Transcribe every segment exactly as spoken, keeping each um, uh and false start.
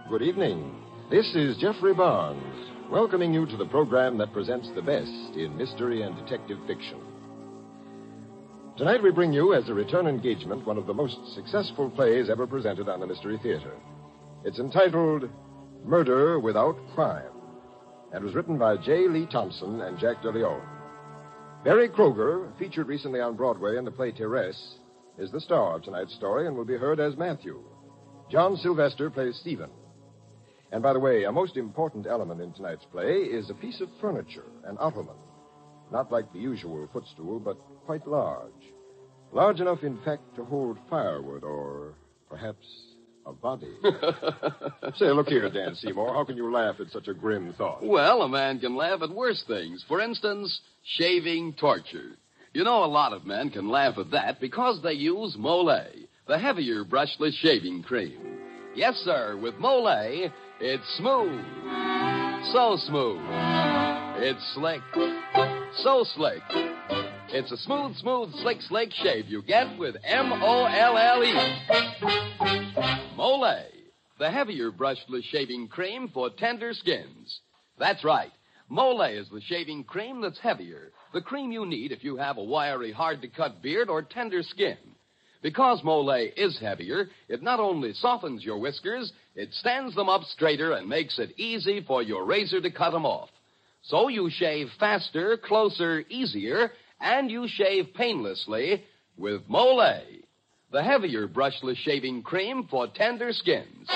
Good evening. This is Jeffrey Barnes, welcoming you to the program that presents the best in mystery and detective fiction. Tonight we bring you, as a return engagement, one of the most successful plays ever presented on the Mystery Theater. It's entitled Murder Without Crime, and was written by J. Lee Thompson and Jack DeLeon. Barry Kroger, featured recently on Broadway in the play Therese, is the star of tonight's story and will be heard as Matthew. John Sylvester plays Stephen. And by the way, a most important element in tonight's play is a piece of furniture, an ottoman. Not like the usual footstool, but quite large. Large enough, in fact, to hold firewood or perhaps a body. Say, look here, Dan Seymour. How can you laugh at such a grim thought? Well, a man can laugh at worse things. For instance, shaving torture. You know, a lot of men can laugh at that because they use Molay, the heavier brushless shaving cream. Yes, sir, with Molay, it's smooth. So smooth. It's slick. So slick. It's a smooth, smooth, slick, slick shave you get with M O L L E. Molay, the heavier brushless shaving cream for tender skins. That's right. Molay is the shaving cream that's heavier. The cream you need if you have a wiry, hard-to-cut beard or tender skin. Because Molay is heavier, it not only softens your whiskers, it stands them up straighter and makes it easy for your razor to cut them off. So you shave faster, closer, easier, and you shave painlessly with Molay, the heavier brushless shaving cream for tender skins.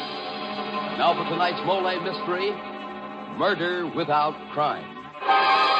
Now for tonight's Molay mystery, Murder Without Crime.